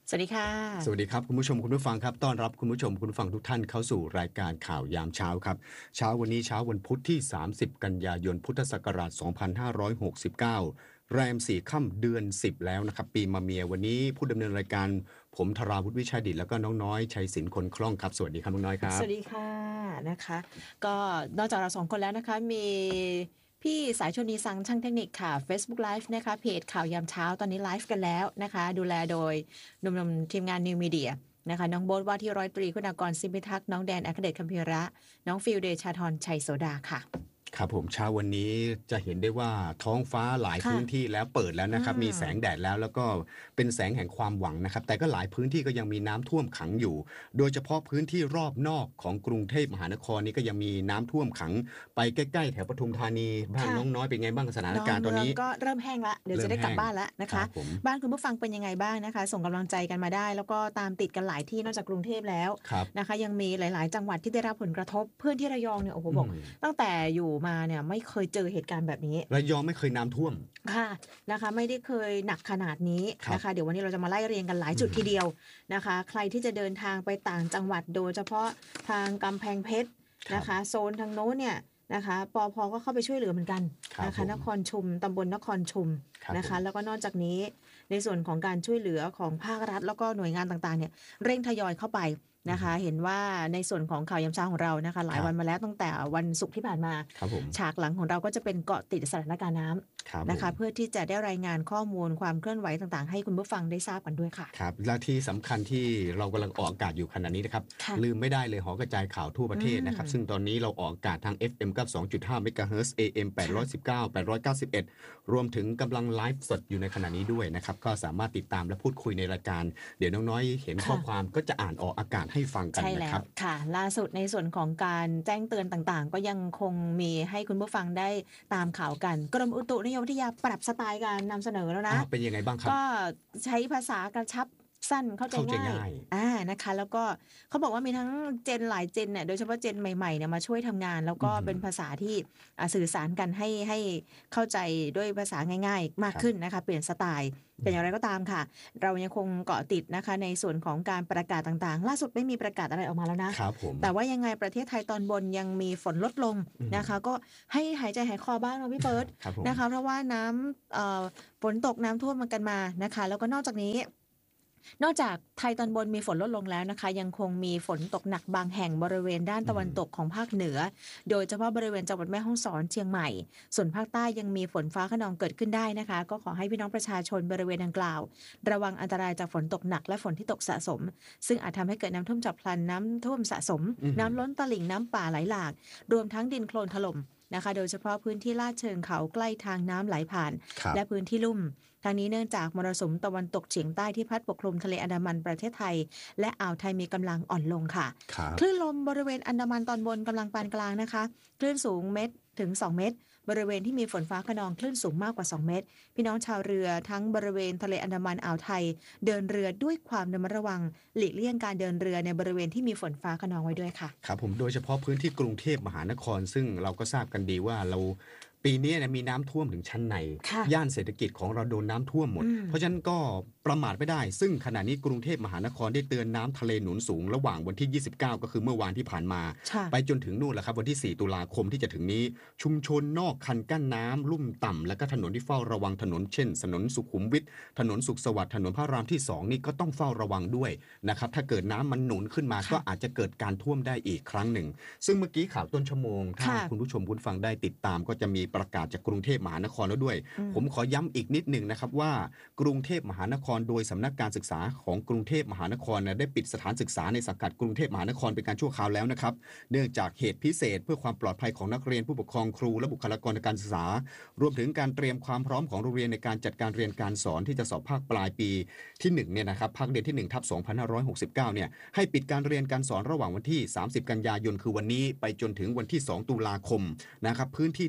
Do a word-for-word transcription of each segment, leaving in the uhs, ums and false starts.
สวัสดีค่ะสวัสดีครับคุณผู้ชมคุณผู้ฟังครับต้อนรับคุณผู้ชมคุณผู้ฟังทุกท่านเข้าสู่รายการข่าวยามเช้าครับเช้าวันนี้เช้าวันพุธที่สามสิบกันยายนพุทธศักราชสองพันห้าร้อยหกสิบเก้าแรมสี่ค่ำเดือนสิบแล้วนะครับปีมะเมียวันนี้ผู้ดำเนินรายการผมธราวุฒิวิชัยดิตแล้วก็น้องน้อยชัยศิลป์คนคล่องครับสวัสดีครับน้องน้อยครับสวัสดีค่ะนะคะก็นอกจากเราสองคนแล้วนะคะมีพี่สายชนีสังช่างเทคนิคค่ะ Facebook Live นะคะเพจข่าวยามเช้าตอนนี้ไลฟ์กันแล้วนะคะดูแลโดยหนุ่มๆทีมงาน New Media นะคะน้องโบ๊ทว่าที่ร้อยตรีคุณากรซิมพิทักษ์น้องแดนอัครเดชคัมภีระน้องฟิลเดชาธรชัยโสดาค่ะครับผมเช้าวันนี้จะเห็นได้ว่าท้องฟ้าหลายพื้นที่แล้วเปิดแล้วนะครับมีแสงแดดแล้วแล้วก็เป็นแสงแห่งความหวังนะครับแต่ก็หลายพื้นที่ก็ยังมีน้ำท่วมขังอยู่โดยเฉพาะพื้นที่รอบนอกของกรุงเทพมหานครนี่ก็ยังมีน้ำท่วมขังไปใกล้ๆแถวปทุมธานีบ้านน้องน้อยเป็นไงบ้างสถานการณ์ตอนนี้ก็เริ่มแห้งละเดี๋ยวจะได้กลับบ้านแล้วนะคะบ้านคุณผู้ฟังเป็นยังไงบ้างนะคะส่งกำลังใจกันมาได้แล้วก็ตามติดกันหลายที่นอกจากกรุงเทพแล้วนะคะยังมีหลายๆจังหวัดที่ได้รับผลกระทบเพื่อนที่ระยองเนี่ยโอ้โหบอกตั้งแต่อยู่มาเนี่ยไม่เคยเจอเหตุการณ์แบบนี้ระยองไม่เคยน้ำท่วมค่ะนะคะไม่ได้เคยหนักขนาดนี้นะคะเดี๋ยววันนี้เราจะมาไล่เรียงกันหลายจุดทีเดียวนะคะใครที่จะเดินทางไปต่างจังหวัดโดยเฉพาะทางกำแพงเพชรนะคะโซนทางโน้นเนี่ยนะคะปพก็เข้าไปช่วยเหลือเหมือนกันนะคะนครชุมตำบลนครชุมนะคะแล้วก็นอกจากนี้ในส่วนของการช่วยเหลือของภาครัฐแล้วก็หน่วยงานต่างๆเนี่ยเร่งทยอยเข้าไปนะคะเห็นว่าในส่วนของข่าวยามเช้าของเรานะคะหลายวันมาแล้วตั้งแต่วันศุกร์ที่ผ่านมาฉากหลังของเราก็จะเป็นเกาะติดสถานการณ์น้ำนะคะเพื่อที่จะได้รายงานข้อมูลความเคลื่อนไหวต่างๆให้คุณผู้ฟังได้ทราบกันด้วยค่ะครับและที่สำคัญที่เรากำลังออกอากาศอยู่ขณะนี้นะครับลืมไม่ได้เลยหอกระจายข่าวทั่วประเทศนะครับซึ่งตอนนี้เราออกอากาศทาง เอฟ เอ็ม เก้าสิบสองจุดห้า เมกะเฮิรตซ์ เอ เอ็ม แปดร้อยสิบเก้า แปดร้อยเก้าสิบเอ็ดรวมถึงกำลังไลฟ์สดอยู่ในขณะนี้ด้วยนะครับก็สามารถติดตามและพูดคุยในรายการเดี๋ยวน้องๆเห็นข้อความก็จะอ่านออกอากาศให้ฟังกันนะครับค่ะล่าสุดในส่วนของการแจ้งเตือนต่างๆก็ยังคงมีให้คุณผู้ฟังได้ตามข่าวกันกรมอุตุนิยมวิทยาปรับสไตล์การนำเสนอแล้วนะเป็นยังไงบ้างครับก็ใช้ภาษากระชับสั้นเข้าใจง่ายอ่านะคะแล้วก็เขาบอกว่ามีทั้งเจนหลายเจนเนี่ยโดยเฉพาะเจนใหม่ๆเนี่ยมาช่วยทำงานแล้วก็เป็นภาษาที่สื่อสารกันให้ให้เข้าใจด้วยภาษาง่ายๆมากขึ้นนะคะเปลี่ยนสไตล์แต่อย่างไรก็ตามค่ะเรายังคงเกาะติดนะคะในส่วนของการประกาศต่างๆล่าสุดไม่มีประกาศอะไรออกมาแล้วนะแต่ว่ายังไงประเทศไทยตอนบนยังมีฝนลดลงนะคะก็ให้หายใจหายคอบ้างนะพี่เบิร์ตนะคะเพราะว่าน้ำฝนตกน้ำท่วมมันกันมานะคะแล้วก็นอกจากนี้นอกจากไทยตอนบนมีฝนลดลงแล้วนะคะยังคงมีฝนตกหนักบางแห่งบริเวณด้านตะวันตกของภาคเหนือโดยเฉพาะบริเวณจังหวัดแม่ฮ่องสอนเชียงใหม่ส่วนภาคใต้ยังมีฝนฟ้าคะนองเกิดขึ้นได้นะคะก็ขอให้พี่น้องประชาชนบริเวณดังกล่าวระวังอันตรายจากฝนตกหนักและฝนที่ตกสะสมซึ่งอาจทำให้เกิดน้ำท่วมฉับพลันน้ำท่วมสะสมน้ำล้นตลิ่งน้ำป่าไหลหลากรวมทั้งดินโคลนถล่มนะคะโดยเฉพาะพื้นที่ลาดเชิงเขาใกล้ทางน้ำไหลผ่านและพื้นที่ลุ่มทางนี้เนื่องจากมรสุมตะวันตกเฉียงใต้ที่พัดปกคลุมทะเลอันดามันประเทศไทยและอ่าวไทยมีกำลังอ่อนลงค่ะคลื่นลมบริเวณอันดามันตอนบนกำลังปานกลางนะคะคลื่นสูงเมตรถึงสองเมตรบริเวณที่มีฝนฟ้าคะนองคลื่นสูงมากกว่าสองเมตรพี่น้องชาวเรือทั้งบริเวณทะเลอันดามันอ่าวไทยเดินเรือด้วยความระมัดระวังหลีกเลี่ยงการเดินเรือในบริเวณที่มีฝนฟ้าคะนองไว้ด้วยค่ะครับผมโดยเฉพาะพื้นที่กรุงเทพมหานครซึ่งเราก็ทราบกันดีว่าเราปีนี้นะมีน้ำท่วมถึงชั้นในย่านเศรษฐกิจของเราโดนน้ำท่วมหมดเพราะฉะนั้นก็ประมาทไม่ได้ซึ่งขณะนี้กรุงเทพมหานครได้เตือนน้ำทะเลหนุนสูงระหว่างวันที่ยี่สิบเก้าก็คือเมื่อวานที่ผ่านมาไปจนถึงนู่นแหละครับวันที่สี่ตุลาคมที่จะถึงนี้ชุมชนนอกคันกั้นน้ำลุ่มต่ำและก็ถนนที่เฝ้าระวังถนนเช่นถนนสุขุมวิทถนนสุขสวัสดิ์ถนนพระรามที่สองนี่ก็ต้องเฝ้าระวังด้วยนะครับถ้าเกิดน้ำมันหนุนขึ้นมาก็อาจจะเกิดการท่วมได้อีกครั้งหนึ่งซึ่งเมื่อกี้ข่าวต้นชั่วโมงถ้าคุณผู้ชมคุณฟังได้ติดตามก็จะมีประกาศจากกรุงเทพมหานครแล้วด้วยผมขอย้ำอีกนิดหนึ่งนะครับว่ากรุงเทพมหานครโดยสำนักการศึกษาของกรุงเทพมหานครได้ปิดสถานศึกษาในสังกัดกรุงเทพมหานครเป็นการชั่วคราวแล้วนะครับเนื่องจากเหตุพิเศษเพื่อความปลอดภัยของนักเรียนผู้ปกครองครูและบุคลากรทางการศึกษารวมถึงการเตรียมความพร้อมของโรงเรียนในการจัดการเรียนการสอนที่จะสอบภาคปลายปีที่หนึ่งเนี่ยนะครับภาคเรียนที่หนึ่งทับสองพันห้าร้อยหกสิบเก้าเนี่ยให้ปิดการเรียนการสอนระหว่างวันที่สามสิบกันยายนคือวันนี้ไปจนถึงวันที่สองตุลาคมนะครับพื้นที่ได้รับผล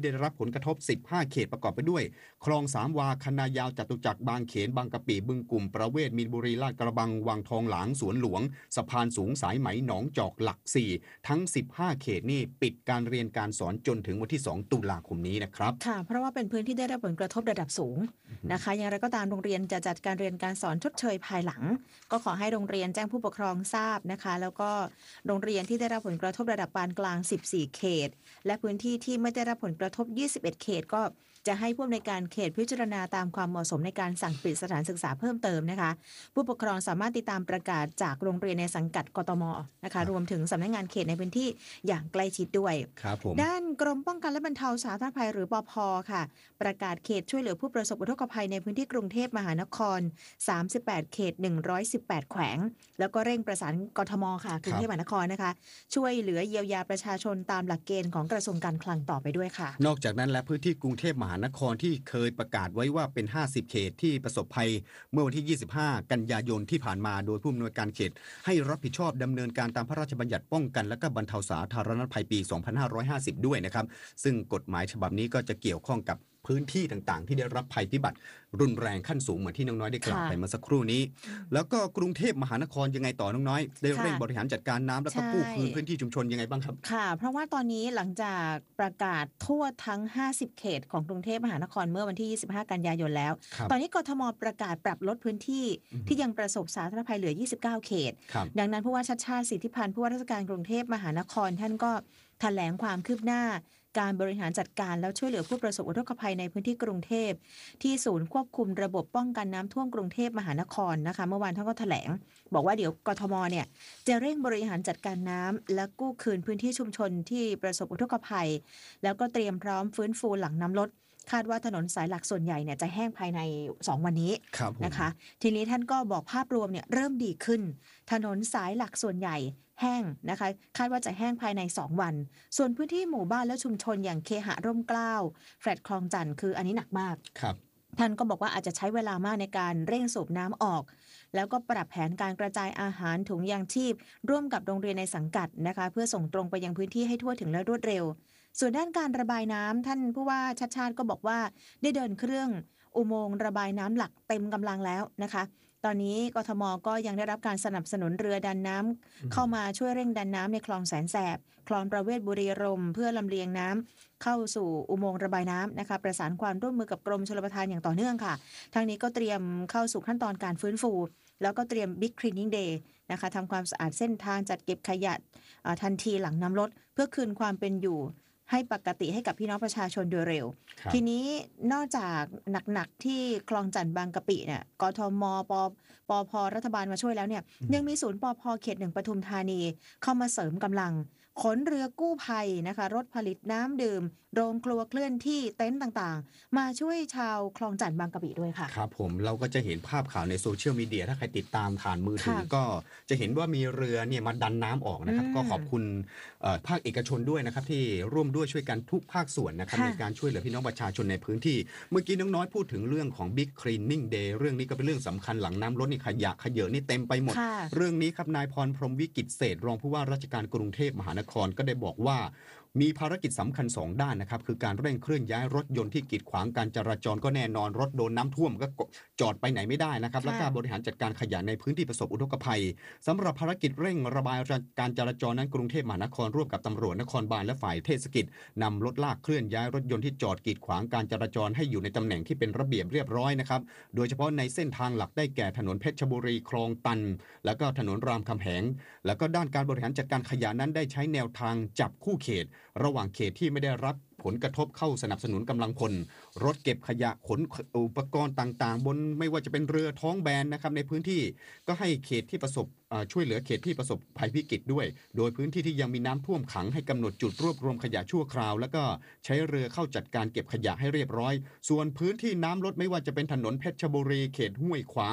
กระทบสิบห้าเขตประกอบไปด้วยคลองสามวาคณะยาวจตุจักรบางเขนบางกะปิบึงกลุ่มประเวศมีนบุรีลาดกระบังวังทองหลางสวนหลวงสะพานสูงสายไหมหนองจอกหลักสี่ทั้งสิบห้าเขตนี่ปิดการเรียนการสอนจนถึงวันที่สองตุลาคมนี้นะครับค่ะเพราะว่าเป็นพื้นที่ได้รับผลกระทบระดับสูงนะคะอย่างไรก็ตามโรงเรียนจะจัดการเรียนการสอนชดเชยภายหลังก็ขอให้โรงเรียนแจ้งผู้ปกครองทราบนะคะแล้วก็โรงเรียนที่ได้รับผลกระทบระดับปานกลางสิบสี่เขตและพื้นที่ที่ไม่ได้รับผลกระทบยี่สิบเอ็ดเขตก็จะให้ผู้อำนวยการเขตพิจารณาตามความเหมาะสมในการสั่งปิดสถานศึกษาเพิ่มเติมนะคะผู้ปกครองสามารถติดตามประกาศจากโรงเรียนในสังกัดกทมนะคะรวมถึงสำนักงานเขตในพื้นที่อย่างใกล้ชิดด้วยครับผมด้านกรมป้องกันและบรรเทาสาธารณภัยหรือปภค่ะประกาศเขตช่วยเหลือผู้ประสบอุทกภัยในพื้นที่กรุงเทพมหานครสามสิบแปดเขตหนึ่งร้อยสิบแปดแขวงแล้วก็เร่งประสานกทมค่ะกรุงเทพมหานครนะคะช่วยเหลือเยียวยาประชาชนตามหลักเกณฑ์ของกระทรวงการคลังต่อไปด้วยค่ะนอกจากนั้นและพื้นที่กรุงเทพมหานครที่เคยประกาศไว้ว่าเป็นห้าสิบเขตที่ประสบภัยเมื่อวันที่ยี่สิบห้ากันยายนที่ผ่านมาโดยผู้อำนวยการเขตให้รับผิดชอบดำเนินการตามพระราชบัญญัติป้องกันและก็บรรเทาสาธารณภัยปีสองพันห้าร้อยห้าสิบด้วยนะครับซึ่งกฎหมายฉบับนี้ก็จะเกี่ยวข้องกับพื้นที่ต่างๆที่ได้รับภัยพิบัติรุนแรงขั้นสูงเหมือนที่น้องน้อยได้กล่าวไปเมื่อสักครู่นี้แล้วก็กรุงเทพมหานครยังไงต่อน้องน้อยได้เร่งบริหารจัดการน้ำแล้วก็กู้คืนพื้นที่ชุมชนยังไงบ้างครับค่ะเพราะว่าตอนนี้หลังจากประกาศทั่วทั้งห้าสิบเขตของกรุงเทพมหานครเมื่อวันที่ยี่สิบห้ากันยายนแล้วตอนนี้กทมประกาศปรับลดพื้นที่ที่ยังประสบสาธารณภัยเหลือยี่สิบเก้าเขตดังนั้นผู้ว่าชัชชาติสิทธิพันธ์ผู้ว่าราชการกรุงเทพมหานครท่านก็แถลงความคืบหน้าการบริหารจัดการแล้วช่วยเหลือผู้ประสบอุทกภัยในพื้นที่กรุงเทพที่ศูนย์ควบคุมระบบป้องกันน้ำท่วมกรุงเทพมหานครนะคะเมื่อวานท่านก็แถลงบอกว่าเดี๋ยวกทมเนี่ยจะเร่งบริหารจัดการน้ำและกู้คืนพื้นที่ชุมชนที่ประสบอุทกภัยแล้วก็เตรียมพร้อมฟื้นฟูหลังน้ำลดคาดว่าถนนสายหลักส่วนใหญ่เนี่ยจะแห้งภายในสองวันนี้นะคะทีนี้ท่านก็บอกภาพรวมเนี่ยเริ่มดีขึ้นถนนสายหลักส่วนใหญ่แห้งนะคะคาดว่าจะแห้งภายในสองวันส่วนพื้นที่หมู่บ้านและชุมชนอย่างเคหะร่มเกล้าแฟลตคลองจันทร์คืออันนี้หนักมากครับท่านก็บอกว่าอาจจะใช้เวลามากในการเร่งสูบน้ำออกแล้วก็ปรับแผนการกระจายอาหารถุงยางชีพร่วมกับโรงเรียนในสังกัดนะคะเพื่อส่งตรงไปยังพื้นที่ให้ทั่วถึงและรวดเร็วส่วนด้านการระบายน้ำท่านผู้ว่าชัชชาติก็บอกว่าได้เดินเครื่องอุโมงค์ระบายน้ำหลักเต็มกำลังแล้วนะคะตอนนี้กทมก็ยังได้รับการสนับสนุนเรือดันน้ำเข้ามาช่วยเร่งดันน้ำในคลองแสนแสบคลองประเวศบุรีรมย์เพื่อลำเลียงน้ำเข้าสู่อุโมงค์ระบายน้ำนะคะประสานความร่วมมือกับกรมชลประทานอย่างต่อเนื่องค่ะทางนี้ก็เตรียมเข้าสู่ขั้นตอนการฟื้นฟูแล้วก็เตรียม Big Cleaning Day นะคะทำความสะอาดเส้นทางจัดเก็บขยะทันทีหลังน้ำลดเพื่อคืนความเป็นอยู่ให้ปกติให้กับพี่น้องประชาชนโดยเร็วทีนี้นอกจากหนักๆที่คลองจันทน์บางกะปิเนี่ยกทมปปพรัฐบาลมาช่วยแล้วเนี่ยยังมีศูนย์ปพเขตหนึ่งปทุมธานีเข้ามาเสริมกำลังขนเรือกู้ภัยนะคะรถผลิตน้ำดื่มโรงครัวเคลื่อนที่เต็นท์ต่างๆมาช่วยชาวคลองจันทน์บางกะปิด้วยค่ะครับผมเราก็จะเห็นภาพข่าวในโซเชียลมีเดียถ้าใครติดตามผ่านมือถือก็จะเห็นว่ามีเรือเนี่ยมาดันน้ำออกนะครับก็ขอบคุณภาคเอกชนด้วยนะครับที่ร่วมด้วยช่วยกันทุกภาคส่วนนะครับในการช่วยเหลือพี่น้องประชาชนในพื้นที่เมื่อกี้น้องน้อยพูดถึงเรื่องของ Big Cleaning Day เรื่องนี้ก็เป็นเรื่องสำคัญหลังน้ำลดนี่ขยะขยะนี่เต็มไปหมดเรื่องนี้ครับนายพรพรหมวิกิตเศษรองผู้ว่าราชการกรุงเทพมหานครก็ได้บอกว่ามีภารกิจสำคัญสองด้านนะครับคือการเร่งเคลื่อนย้ายรถยนต์ที่กีดขวางการจราจรก็แน่นอนรถโดนน้ำท่วมก็จอดไปไหนไม่ได้นะครับและการบริหารจัดการขยะในพื้นที่ประสบอุทกภัยสำหรับภารกิจเร่งระบายการจราจรนั้นกรุงเทพมหานครร่วมกับตำรวจนครบาลและฝ่ายเทศกิจนำรถลากเคลื่อนย้ายรถยนต์ที่จอดกีดขวางการจราจรให้อยู่ในตำแหน่งที่เป็นระเบียบเรียบร้อยนะครับโดยเฉพาะในเส้นทางหลักได้แก่ถนนเพชรบุรีคลองตันแล้วก็ถนนรามคำแหงแล้วก็ด้านการบริหารจัดการขยะนั้นได้ใช้แนวทางจับคู่เขตระหว่างเขตที่ไม่ได้รับผลกระทบเข้าสนับสนุนกำลังพลรถเก็บขยะขนอุปกรณ์ต่างๆบนไม่ว่าจะเป็นเรือท้องแบนนะครับในพื้นที่ก็ให้เขตที่ประสบช่วยเหลือเขตที่ประสบภัยพิกฤตด้วยโดยพื้นที่ที่ยังมีน้ำท่วมขังให้กำหนดจุดรวบรวมขยะชั่วคราวแล้วก็ใช้เรือเข้าจัดการเก็บขยะให้เรียบร้อยส่วนพื้นที่น้ำลดไม่ว่าจะเป็นถนนเพชรบุรีเขตห้วยขวาง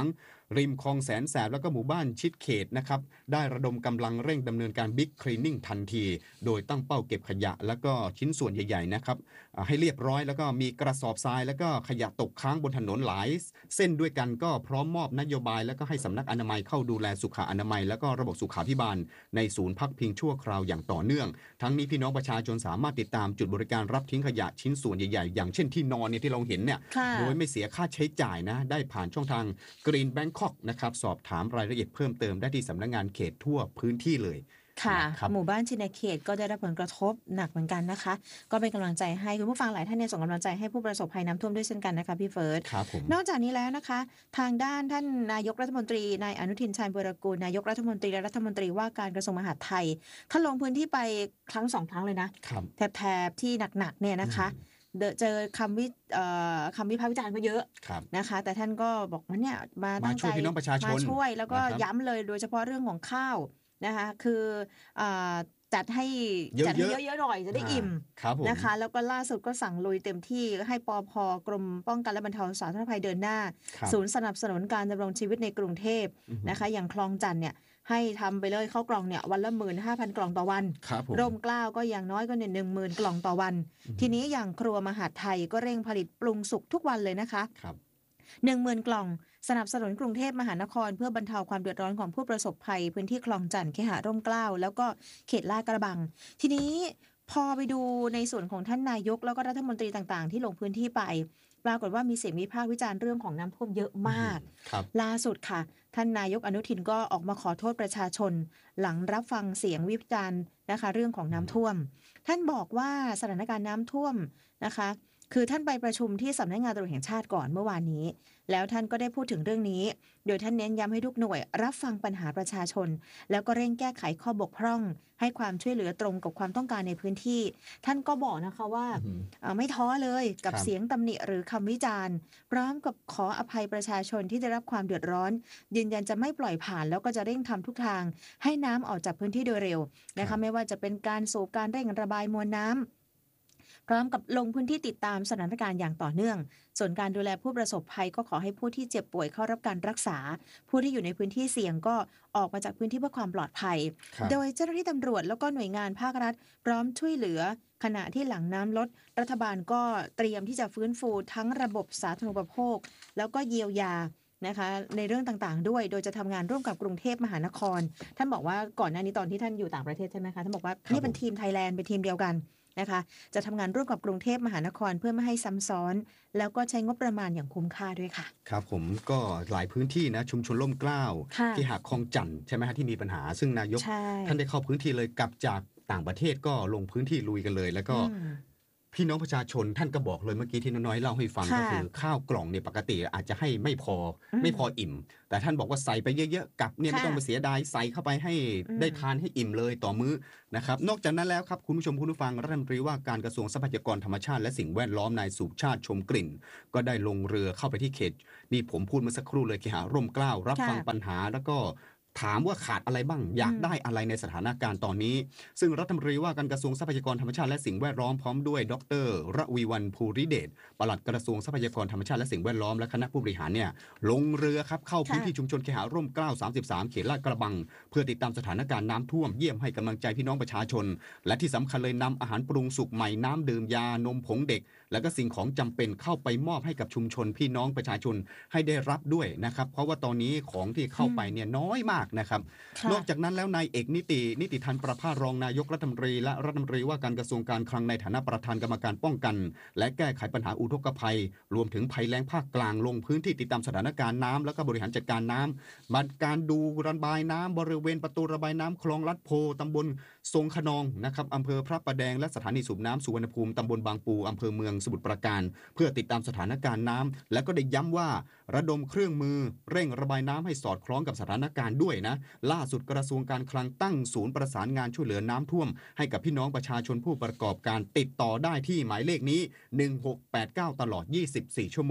ริมคลองแสนแสบแล้วก็หมู่บ้านชิดเขตนะครับได้ระดมกำลังเร่งดำเนินการบิ๊กคลีนนิ่งทันทีโดยตั้งเป้าเก็บขยะแล้วก็ชิ้นส่วนใหญ่ๆนะครับให้เรียบร้อยแล้วก็มีกระสอบทรายแล้วก็ขยะตกค้างบนถนนหลายเส้นด้วยกันก็พร้อมมอบนโยบายแล้วก็ให้สำนักอนามัยเข้าดูแลสุขอนามัยแล้วก็ระบบสุขาภิบาลในศูนย์พักพิงชั่วคราวอย่างต่อเนื่องทั้งนี้พี่น้องประชาชนสามารถติดตามจุดบริการรับทิ้งขยะชิ้นส่วนใหญ่ๆอย่างเช่นที่นอนเนี่ยที่เราเห็นเนี่ยโดยไม่เสียค่าใช้จ่ายนะได้ผ่านช่องทาง Green Bangkok นะครับสอบถามรายละเอียดเพิ่มเติมได้ที่สำนักงานเขตทั่วพื้นที่เลยค่ะหมู่บ้านชินเขตก็ได้รับผลกระทบหนักเหมือนกันนะคะก็เป็นกำลังใจให้คุณผู้ฟังหลายท่านเนี่ยส่งกำลังใจให้ผู้ประสบภัยน้ำท่วมด้วยเช่นกันนะคะพี่เฟิร์สนอกจากนี้แล้วนะคะทางด้านท่านนายกรัฐมนตรีนายอนุทินชาญวิรากูลนายกรัฐมนตรีและรัฐมนตรีว่าการกระทรวงมหาดไทยท่านลงพื้นที่ไปครั้งสองครั้งเลยนะแถบๆที่หนักๆเนี่ยนะคะเจอคำวิคำวิพากษ์วิจารณ์ก็เยอะนะคะแต่ท่านก็บอกว่าเนี่ยมาตั้งใจมาช่วยแล้วก็ย้ำเลยโดยเฉพาะเรื่องของข้าวนะคะคือจัดให้จัดให้เยอะๆหน่อยจะได้อิ่มนะคะแล้วก็ล่าสุดก็สั่งลุยเต็มที่ให้ปภ.กรมป้องกันและบรรเทาสาธารณภัยเดินหน้าศูนย์สนับสนุนการดำรงชีวิตในกรุงเทพนะคะอย่างคลองจันทน์เนี่ยให้ทำไปเลยเข้ากล่องเนี่ยวันละ หนึ่งหมื่นห้าพัน กล่องต่อวันร่มเกล้าก็อย่างน้อยก็เนี่ย หนึ่งหมื่น กล่องต่อวันทีนี้อย่างครัวมหาดไทยก็เร่งผลิตปรุงสุกทุกวันเลยนะคะหนึ่งหมื่น กล่องสนับสนุนกรุงเทพมหานครเพื่อบรรเทาความเดือดร้อนของผู้ประสบภัยพื้นที่คลองจันทน์เคหะร่มเกล้าแล้วก็เขตลาดกระบังทีนี้พอไปดูในส่วนของท่านนายกแล้วก็รัฐมนตรีต่างๆที่ลงพื้นที่ไปปรากฏว่ามีเสียงวิพากษ์วิจารณ์เรื่องของน้ำท่วมเยอะมากล่าสุดค่ะท่านนายกอนุทินก็ออกมาขอโทษประชาชนหลังรับฟังเสียงวิจารณ์นะคะเรื่องของน้ำท่วมท่านบอกว่าสถานการณ์น้ำท่วมนะคะคือท่านไปประชุมที่สำนักงานตำรวจแห่งชาติก่อนเมื่อวานนี้แล้วท่านก็ได้พูดถึงเรื่องนี้โดยท่านเน้นย้ำให้ทุกหน่วยรับฟังปัญหาประชาชนแล้วก็เร่งแก้ไขข้อบกพร่องให้ความช่วยเหลือตรงกับความต้องการในพื้นที่ท่านก็บอกนะคะว่าไม่ท้อเลยกับเสียงตำหนิหรือคำวิจารณ์พร้อมกับขออภัยประชาชนที่ได้รับความเดือดร้อนยืนยันจะไม่ปล่อยผ่านแล้วก็จะเร่งทำทุกทางให้น้ำออกจากพื้นที่โดยเร็วนะคะไม่ว่าจะเป็นการสูบการเร่งระบายมวลน้ำพร้อมกับลงพื้นที่ติดตามสถานการณ์อย่างต่อเนื่องส่วนการดูแลผู้ประสบภัยก็ขอให้ผู้ที่เจ็บป่วยเข้ารับการรักษาผู้ที่อยู่ในพื้นที่เสี่ยงก็ออกมาจากพื้นที่เพื่อความปลอดภัยโดยเจ้าหน้าที่ตำรวจแล้วก็หน่วยงานภาครัฐพร้อมช่วยเหลือขณะที่หลังน้ำลดรัฐบาลก็เตรียมที่จะฟื้นฟูทั้งระบบสาธารณูปโภคแล้วก็เยียวยานะคะในเรื่องต่างๆด้วยโดยจะทำงานร่วมกับกรุงเทพมหานครท่านบอกว่าก่อนหน้านี้ตอนที่ท่านอยู่ต่างประเทศใช่ไหมคะท่านบอกว่านี่เป็นทีมไทยแลนด์เป็นทีมเดียวกันนะคะจะทำงานร่วมกับกรุงเทพมหานครเพื่อไม่ให้ซ้ำซ้อนแล้วก็ใช้งบประมาณอย่างคุ้มค่าด้วยค่ะครับผมก็หลายพื้นที่นะชุมชนร่มเกล้าที่หาดคลองจันทน์ใช่ไหมฮะที่มีปัญหาซึ่งนายกท่านได้เข้าพื้นที่เลยกลับจากต่างประเทศก็ลงพื้นที่ลุยกันเลยแล้วก็พี่น้องประชาชนท่านก็บอกเลยเมื่อกี้ที่น้อยๆเล่าให้ฟังก็คือข้าวกล่องเนี่ยปกติอาจจะให้ไม่พอไม่พออิ่มแต่ท่านบอกว่าใส่ไปเยอะๆกับเนี่ยไม่ต้องไปเสียดายใส่เข้าไปให้ได้ทานให้อิ่มเลยต่อมื้อนะครับนอกจากนั้นแล้วครับคุณผู้ชมคุณผู้ฟังรัฐมนตรีว่าการกระทรวงทรัพยากรธรรมชาติและสิ่งแวดล้อมนายสุชาติชมกลิ่นก็ได้ลงเรือเข้าไปที่เขตนี่ผมพูดเมื่อสักครู่เลยเคหะร่มเกล้ารับฟังปัญหาแล้วก็ถามว่าขาดอะไรบ้างอยากได้อะไรในสถานการณ์ตอนนี้ซึ่งรัฐมนตรีว่าการกระทรวงทรัพยากรธรรมชาติและสิ่งแวดล้อมพร้อมด้วยดร.ระวีวรรณภูริเดชปลัดกระทรวงทรัพยากรธรรมชาติและสิ่งแวดล้อมและคณะผู้บริหารเนี่ยลงเรือครับเข้าพื้นที่ชุมชนเคหะร่มเกล้าสามสิบสามเขตลาดกระบังเพื่อติดตามสถานการณ์น้ำท่วมเยี่ยมให้กำลังใจพี่น้องประชาชนและที่สำคัญเลยนำอาหารปรุงสุกใหม่น้ำดื่มยานมผงเด็กและก็สิ่งของจำเป็นเข้าไปมอบให้กับชุมชนพี่น้องประชาชนให้ได้รับด้วยนะครับเพราะว่าตอนนี้ของที่เข้าไปเนี่ยน้อยมากนะครับนอกจากนั้นแล้วนายเอกนิตินิติธันประภาสรองนายกรัฐมนตรีและรัฐมนตรีว่าการกระทรวงการคลังในฐานะประธานกรรมการป้องกันและแก้ไขปัญหาอุทกภัยรวมถึงภัยแล้งภาคกลางลงพื้นที่ติดตามสถานการณ์น้ำและก็บริหารจัดการน้ำบัดการดูระบายน้ำบริเวณประตูระบายน้ำคลองลัดโพตำบลทรงขนองนะครับอำเภอพระประแดงและสถานีสูบน้ำสุวรรณภูมิตำบลบางปูอำเภอเมืองสมุทรปราการเพื่อติดตามสถานการณ์น้ำและก็ได้ย้ำว่าระดมเครื่องมือเร่งระบายน้ำให้สอดคล้องกับสถานการณ์ด้วยนะล่าสุดกระทรวงการคลังตั้งศูนย์ประสานงานช่วยเหลือน้ำท่วมให้กับพี่น้องประชาชนผู้ประกอบการติดต่อได้ที่หมายเลขนี้หนึ่งหกแปดเก้าตลอดยี่สิบสี่ชั่วโมง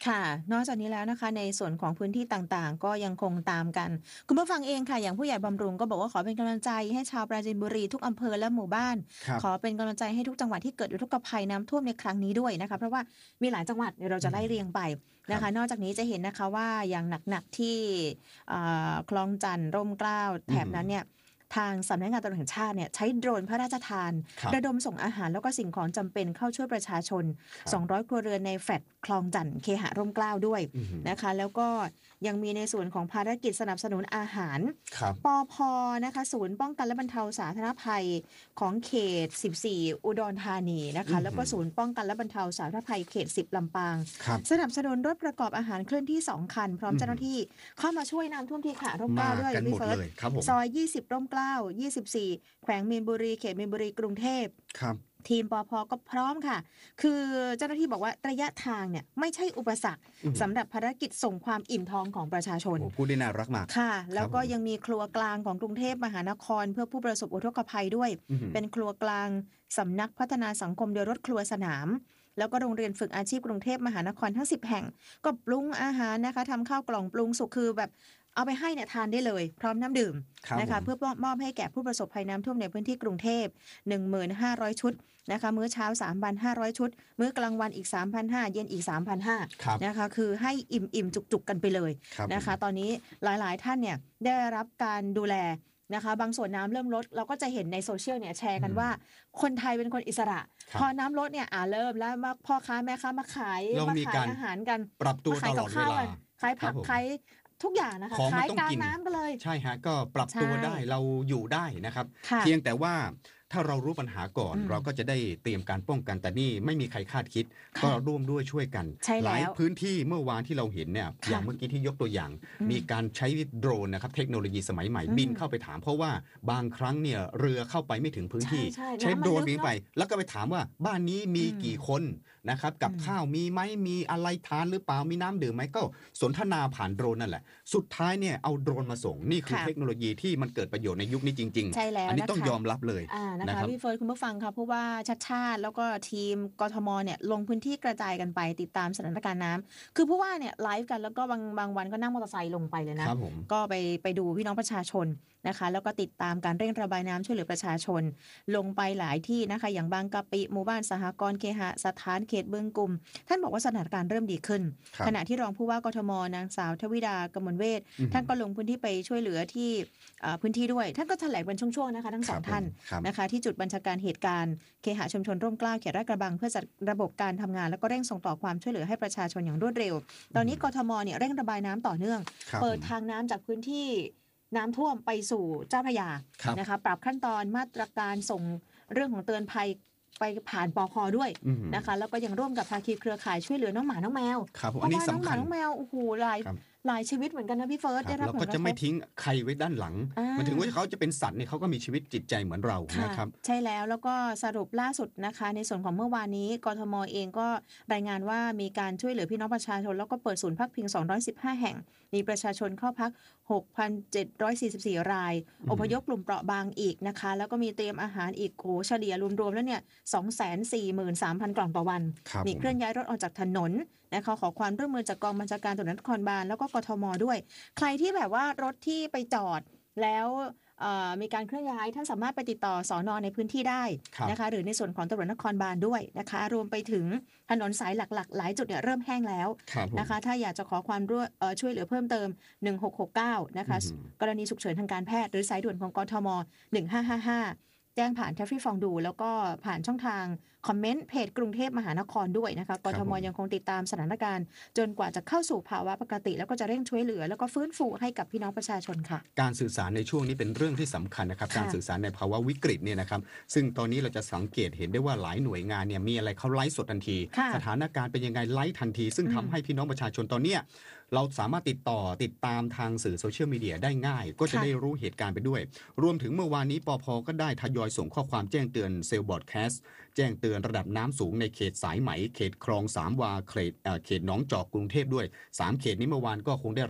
ค่ะนอกจากนี้แล้วนะคะในส่วนของพื้นที่ต่างๆก็ยังคงตามกันคุณผู้ฟังเองค่ะอย่างผู้ใหญ่บำรุงก็บอกว่าขอเป็นกำลังใจให้ชาวปราจีนบุรีทุกอำเภอและหมู่บ้านขอเป็นกำลังใจให้ทุกจังหวัดที่เกิดอุทกภัยน้ำท่วมในครั้งนี้ด้วยนะคะเพราะว่ามีหลายจังหวัดเดี๋ยวเราจะไล่เรียงไปนะคะนอกจากนี้จะเห็นนะคะว่าอย่างหนักๆที่คลองจันทร์ร่มเกล้าแถบนั้นเนี่ยทางสำนักงานตำรวจแห่งชาติเนี่ยใช้โดรนพระราชทานระดมส่งอาหารแล้วก็สิ่งของจำเป็นเข้าช่วยประชาชนสองร้อยครัวเรือนในแฟลตคลองจันทร์เคหะร่มเกล้าด้วยนะคะแล้วก็ยังมีในส่วนของภารกิจสนับสนุนอาหารปพนะคะศูนย์ป้องกันและบรรเทาสาธารณภัยของเขตสิบสี่อุดรธานีนะคะแล้วก็ศูนย์ป้องกันและบรรเทาสาธารณภัยเขตสิบลำปางสนับสนุนรถประกอบอาหารเคลื่อนที่สองคันพร้อมเจ้าหน้าที่เข้ามาช่วยน้ำท่วมที่ขะร่มเกล้าด้วยพี่เฟิร์สซอยยี่สิบร่มเกล้ายี่สิบสี่แขวงมีนบุรีเขตมีนบุรีกรุงเทพครับทีมปพก็พร้อมค่ะคือเจ้าหน้าที่บอกว่าระยะทางเนี่ยไม่ใช่อุปสรรคสำหรับภารกิจส่งความอิ่มท้องของประชาชนพูดได้น่ารักมากค่ะแล้วก็ยังมีครัวกลางของกรุงเทพมหานครเพื่อผู้ประสบอุทกภัยด้วยเป็นครัวกลางสำนักพัฒนาสังคมโดยรถครัวสนามแล้วก็โรงเรียนฝึกอาชีพกรุงเทพมหานครทั้งสิบแห่งก็ปรุงอาหารนะคะทำข้าวกล่องปรุงสุกคือแบบเอาไปให้เนี่ยทานได้เลยพร้อมน้ำดื่มนะคะเพื่อมอบให้แก่ผู้ประสบภัยน้ำท่วมในพื้นที่กรุงเทพ หนึ่งหมื่นห้าร้อย ชุดนะคะมื้อเช้า สามพันห้าร้อย ชุดมื้อกลางวันอีก สามพันห้าร้อย เย็นอีก สามพันห้าร้อย นะคะคือให้อิ่มๆจุกๆกันไปเลยนะคะตอนนี้หลายๆท่านเนี่ยได้รับการดูแลนะคะบางส่วนน้ำเริ่มลดเราก็จะเห็นในโซเชียลเนี่ยแชร์กันว่าคนไทยเป็นคนอิสระพอน้ำลดเนี่ยอ่าเริ่มแล้วมาพ่อค้าแม่ค้ามาขายมาขายอาหารกันปรับตัวตลอดเวลาขายผักขายทุกอย่างนะคะขายกลางน้ำไปเลยใช่ฮะก็ปรับตัวได้เราอยู่ได้นะครับเพียงแต่ว่าถ้าเรารู้ปัญหาก่อนเราก็จะได้เตรียมการป้องกันแต่นี่ไม่มีใครคาดคิดก็ร่วมด้วยช่วยกันหลายพื้นที่เมื่อวานที่เราเห็นเนี่ยอย่างเมื่อกี้ที่ยกตัวอย่างมีการใช้โดรนนะครับเทคโนโลยีสมัยใหม่บินเข้าไปถามเพราะว่าบางครั้งเนี่ยเรือเข้าไปไม่ถึงพื้นที่ใช้โดรนบินไปแล้วก็ไปถามว่าบ้านนี้มีกี่คนนะครับกับข้าวมีไหมมีอะไรทานหรือเปล่ามีน้ำดื่มไหมก็สนทนาผ่านโดรนนั่นแหละสุดท้ายเนี่ยเอาโดรนมาส่งนี่คือเทคโนโลยีที่มันเกิดประโยชน์ในยุคนี้จริงๆอันนี้ต้องยอมรับเลยนะคะพี่เฟิร์สคุณผู้ฟังค่ะเพราะว่าชัดชาติแล้วก็ทีมกทมเนี่ยลงพื้นที่กระจายกันไปติดตามสถานการณ์น้ำคือผู้ว่าเนี่ยไลฟ์กันแล้วก็บางบางวันก็นั่งมอเตอร์ไซค์ลงไปเลยนะก็ไปไปดูพี่น้องประชาชนนะคะแล้วก็ติดตามการเร่งระบายน้ำช่วยเหลือประชาชนลงไปหลายที่นะคะอย่างบางกะปิหมู่บ้านสหกรณ์เคหสถานเขตบึงกุมท่านบอกว่าสถานการณ์เริ่มดีขึ้นขณะที่รองผู้ว่ากทมนางสาวทวิดากมลเวชท่านก็ลงพื้นที่ไปช่วยเหลือที่พื้นที่ด้วยท่านก็แถลงเป็นช่วงๆนะคะทั้งสองท่านนะคะที่จุดบัญชาการเหตุการณ์เคหะชุมชนร่มเกล้าเขตลาดกระบังเพื่อจัดระบบการทำงานแล้วก็เร่งส่งต่อความช่วยเหลือให้ประชาชนอย่างรวดเร็วตอนนี้กทมเนี่ยเร่งระบายน้ำต่อเนื่องเปิดทางน้ำจากพื้นที่น้ำท่วมไปสู่เจ้าพระยานะคะปรับขั้นตอนมาตรการส่งเรื่องของเตือนภัยไปผ่านปค.ด้วยนะคะแล้วก็ยังร่วมกับภาคีเครือข่ายช่วยเหลือน้องหมาน้องแมวเพราะว่าน้องหมาน้องแมวโอ้โหหลายหลายชีวิตเหมือนกันนะพี่เฟิร์สได้รับผลกระทบเราก็จะไม่ทิ้งใครไว้ด้านหลังมันถึงว่าเขาจะเป็นสัตว์เนี่ยเขาก็มีชีวิตจิตใจเหมือนเรานะครับใช่แล้วแล้วก็สรุปล่าสุดนะคะในส่วนของเมื่อวานนี้กทมเองก็รายงานว่ามีการช่วยเหลือพี่น้องประชาชนแล้วก็เปิดศูนย์พักพิงสองร้อยสิบห้าแห่งมีประชาชนเข้าพัก หกพันเจ็ดร้อยสี่สิบสี่ รายอพยพกลุ่มเปราะบางอีกนะคะแล้วก็มีเตรียมอาหารอีกโหเฉลี่ยรวมๆแล้วเนี่ย สองแสนสี่หมื่นสามพัน กล่องต่อวันมีเคลื่อนย้ายรถออกจากถนนนะคะขอความร่วมมือจากกองบัญชาการตำรวจนครบาลแล้วก็กทมด้วยใครที่แบบว่ารถที่ไปจอดแล้วมีการเคลื่อนย้ายท่านสามารถไปติดต่อสอนอในพื้นที่ได้นะคะหรือในส่วนของตำรวจนครบาลด้วยนะคะรวมไปถึงถนนสายหลักๆหลายจุดเนี่ยเริ่มแห้งแล้วนะคะถ้าอยากจะขอความช่วยเหลือเพิ่มเติมหนึ่งหกหกเก้านะคะกรณีฉุกเฉินทางการแพทย์หรือสายด่วนของกทมหนึ่งห้าห้าห้าแจ้งผ่านแทฟฟี่ฟองดูแล้วก็ผ่านช่องทางคอมเมนต์เพจกรุงเทพมหานครด้วยนะคะกทมยังคงติดตามสถานการณ์จนกว่าจะเข้าสู่ภาวะปกติแล้วก็จะเร่งช่วยเหลือแล้วก็ฟื้นฟูให้กับพี่น้องประชาชนค่ะการสื่อสารในช่วงนี้เป็นเรื่องที่สำคัญนะครับการสื่อสารในภาวะวิกฤตเนี่ยนะครับซึ่งตอนนี้เราจะสังเกตเห็นได้ว่าหลายหน่วยงานเนี่ยมีอะไรเขาไลฟ์สดทันทีสถานการณ์เป็นยังไงไลฟ์ทันทีซึ่งทำให้พี่น้องประชาชนตอนเนี้ยเราสามารถติดต่อติดตามทางสื่อโซเชียลมีเดียได้ง่ายก็จะได้รู้เหตุการณ์ไปด้วยรวมถึงเมื่อวานนี้ปภ.ก็ได้ทยอยส่งข้อความแจ้งเตือนเซลล์บอร์ดแคสต์แจ้งเตือนระดับน้ำสูงในเขตสายไหมเขตคลองสามวาเขตเขตหนองจอกกรุงเทพด้วยสามเขตนี้เมื่อวานก็คงได้รับ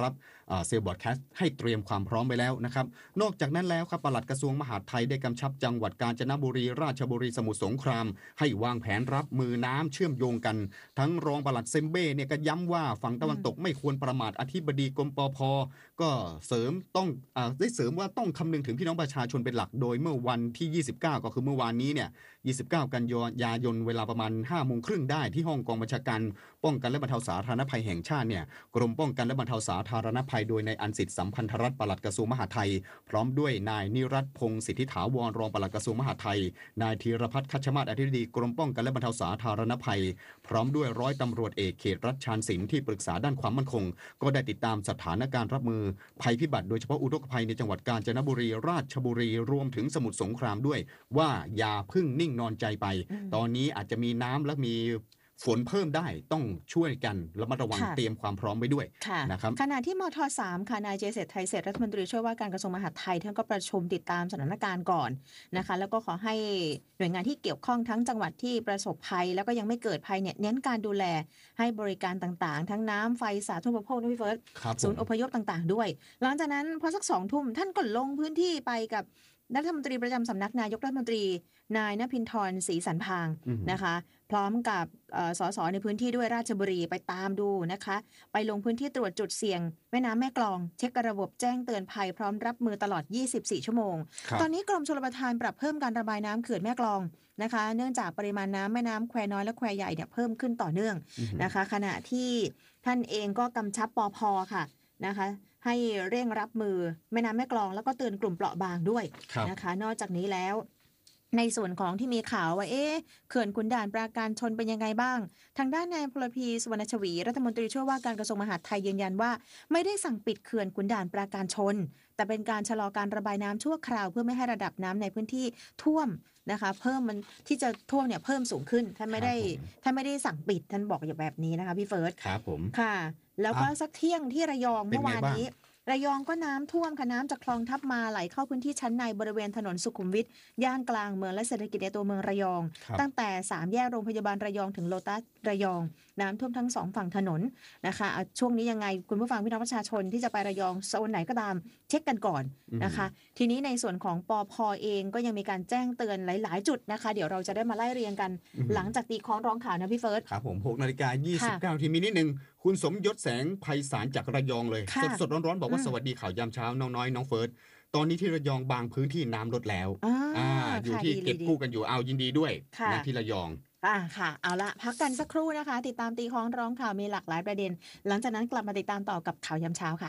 เซลล์บอร์ดแคสต์ให้เตรียมความพร้อมไปแล้วนะครับนอกจากนั้นแล้วครับปลัดกระทรวงมหาดไทยได้กำชับจังหวัดกาญจนบุรีราชบุรีสมุทรสงครามให้วางแผนรับมือน้ำเชื่อมโยงกันทั้งรองปลัดเซมเบ้เนี่ยก็ย้ำว่าฝั่งตะวันตกไม่ควรประมาทอธิบดีกรมปภ.ก็เสริมต้องอ่าได้เสริมว่าต้องคำนึงถึงพี่น้องประชาชนเป็นหลักโดยเมื่อวันที่ยี่สิบเก้าก็คือเมื่อวานนี้เนี่ยยี่สิบเก้ากันยายนเวลาประมาณ ห้าโมงครึ่งได้ที่ห้องกองบัญชาการป้องกันและบรรเทาสาธารณภัยแห่งชาติเนี่ยกรมป้องกันและบรรเทาสาธารณภัยโดยนายอันสิทธิ์สัมพันธรัตน์ปลัดกระทรวงมหาดไทยพร้อมด้วยนายนิรัตน์พงศ์สิทธิถาวรรองปลัดกระทรวงมหาดไทยนายธีรพัฒน์คัชมาศอธิบดีกรมป้องกันและบรรเทาสาธารณภัยพร้อมด้วยร้อยตำรวจเอกเขตรัชชานสินที่ปรึกษาด้านความมั่นคงก็ได้ติดตามสถานการณ์รับมือภัยพิบัติโดยเฉพาะอุทกภัยในจังหวัดกาญจนบุรีราชบุรีรวมถึงสมุทรสงครามด้วยว่าอย่าพึ่งนิ่งนอนใจไปตอนนี้อาจจะมีน้ำและมีฝนเพิ่มได้ต้องช่วยกันระมัดระวังเตรียมความพร้อมไว้ด้วยนะครับขณะที่มทสามค่ะนายเจษฎไทยเศรษฐรัฐมนตรีช่วยว่าการกระทรวงมหาดไทยท่านก็ประชุมติดตามสถานการณ์ก่อนนะคะแล้วก็ขอให้หน่วยงานที่เกี่ยวข้องทั้งจังหวัดที่ประสบภัยแล้วก็ยังไม่เกิดภัยเนี่ยเน้นการดูแลให้บริการต่างๆทั้งน้ำไฟสาธารณูปโภคนะพี่เฟิร์สศูนย์อพยพต่างๆด้วยหลังจากนั้นพอสักสองทุ่มท่านก็ลงพื้นที่ไปกับรัฐมนตรีประจำสำนักนายกรัฐมนตรีนายณภินทรศรีสันพางนะคะพร้อมกับสสในพื้นที่ด้วยราชบุรีไปตามดูนะคะไปลงพื้นที่ตรวจจุดเสี่ยงแม่น้ำแม่กลองเช็คระบบแจ้งเตือนภัยพร้อมรับมือตลอดยี่สิบสี่ชั่วโมงตอนนี้กรมชลประทานปรับเพิ่มการระบายน้ำเขื่อนแม่กลองนะคะเนื่องจากปริมาณน้ำแม่น้ำแควน้อยและแควใหญ่เนี่ยเพิ่มขึ้นต่อเนื่องนะคะขณะที่ท่านเองก็กำชับปภ.ค่ะนะคะให้เร่งรับมือแม่น้ำแม่กลองแล้วก็เตือนกลุ่มเปราะบางด้วยนะคะนอกจากนี้แล้วในส่วนของที่มีข่าวว่าเอ๊ะเขื่อนขุนด่านปราการชนเป็นยังไงบ้างทางด้านนายพลพีสุวรรณชวีรัฐมนตรีช่วยว่าการกระทรวงมหาดไทยยืนยันว่าไม่ได้สั่งปิดเขื่อนขุนด่านปราการชนแต่เป็นการชะลอการระบายน้ำชั่วคราวเพื่อไม่ให้ระดับน้ำในพื้นที่ท่วมนะคะเพิ่มมันที่จะท่วมเนี่ยเพิ่มสูงขึ้นท่านไม่ได้ท่านไม่ได้สั่งปิดท่านบอกอย่างแบบนี้นะคะพี่เฟิร์สครับผมค่ะแล้วก็สักเที่ยงที่ระยองเมื่อวานนี้ระยองก็น้ำท่วมค่ะน้ำจากคลองทับมาไหลเข้าพื้นที่ชั้นในบริเวณถนนสุขุมวิทย่านกลางเมืองและเศรษฐกิจในตัวเมืองระยองตั้งแต่สามแยกโรงพยาบาลระยองถึงโลตัสระยองน้ำท่วมทั้งสองฝั่งถนนนะคะช่วงนี้ยังไงคุณผู้ฟังพี่น้องประชาชนที่จะไประยองโซนไหนก็ตามเช็คกันก่อนนะคะทีนี้ในส่วนของปภ.เองก็ยังมีการแจ้งเตือนหลายๆจุดนะคะเดี๋ยวเราจะได้มาไล่เรียงกันหลังจากตีคล้องร้องข่าวนะพี่เฟิร์สครับผมหกนาฬิกายี่สิบเก้านาทีมีนิดนึงคุณสมยศแสงไพศาลจากระยองเลยสดๆร้อนๆบอกว่าสวัสดีข่าวยามเช้าน้องน้อยน้องเฟิร์สตอนนี้ที่ระยองบางพื้นที่น้ำลดแล้วอ่าอยู่ที่เก็บกู้กันอยู่เอายินดีด้วยนะที่ระยองอ่าค่ะเอาละพักกันสักครู่นะคะติดตามตีคล้องร้องข่าวมีหลากหลายประเด็นหลังจากนั้นกลับมาติดตามต่อกับข่าวยามเช้าค่ะ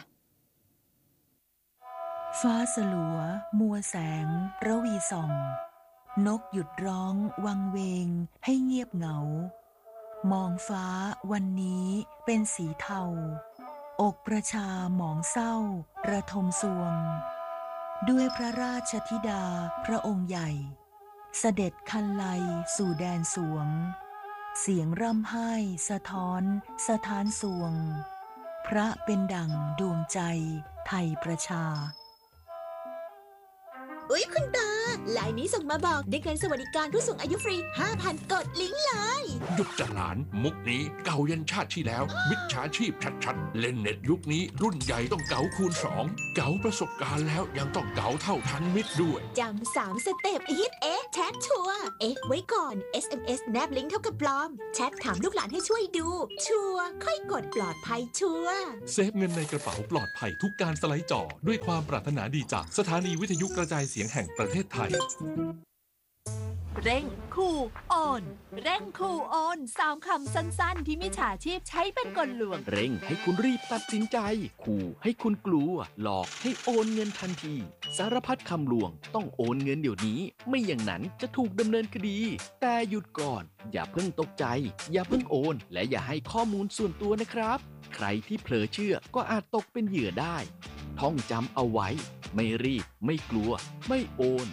ฟ้าสลัวมัวแสงระวีส่องนกหยุดร้องวังเวงให้เงียบเหงามองฟ้าวันนี้เป็นสีเทาอกประชาหมองเศร้าระทมสวงด้วยพระราชธิดาพระองค์ใหญ่เสด็จคันไลสู่แดนสวงเสียงร่ำไห้สะท้อนสะท้านสวงพระเป็นดั่งดวงใจไทยประชาอุ๊ยคุณตาไลน์นี้ส่งมาบอกได้เงินสวัสดิการผู้สูงอายุฟรี ห้าพัน กดลิงก์เลยหยุดจะหลานมุกนี้เก่ายันชาติที่แล้วมิจฉาชีพชัดๆเล่นเน็ตยุคนี้รุ่นใหญ่ต้องเก๋าคูณสองเก๋าประสบการณ์แล้วยังต้องเก๋าเท่าทันมิตรด้วยจำสามสเต็ปฮิตเอ๊ะแชทชัวร์เอ๊ะไว้ก่อน เอส เอ็ม เอส แนบลิงก์เท่ากับปลอมแชทถามลูกหลานให้ช่วยดูชัวร์ค่อยกดปลอดภัยชัวร์เซฟเงินในกระเป๋าปลอดภัยทุกการสไลด์จอด้วยความปรารถนาดีจากสถานีวิทยุกระจายเสียงแห่งประเทศไทยเร่งคูโอนเร่งคูโอนสามคำสั้นๆที่มิจฉาชีพใช้เป็นกลลวงเร่งให้คุณรีบตัดสินใจขู่ให้คุณกลัวหลอกให้โอนเงินทันทีสารพัดคำลวงต้องโอนเงินเดี๋ยวนี้ไม่อย่างนั้นจะถูกดำเนินคดีแต่หยุดก่อนอย่าเพิ่งตกใจอย่าเพิ่งโอนและอย่าให้ข้อมูลส่วนตัวนะครับใครที่เผลอเชื่อก็อาจตกเป็นเหยื่อได้ท่องจำเอาไว้ไม่รีบไม่กลัวไม่โอน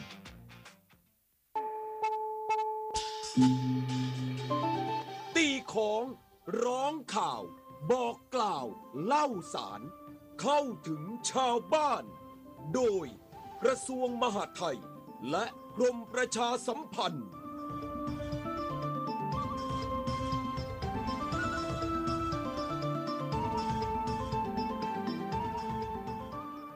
ตีของร้องข่าวบอกกล่าวเล่าสารเข้าถึงชาวบ้านโดยกระทรวงมหาดไทยและกรมประชาสัมพันธ์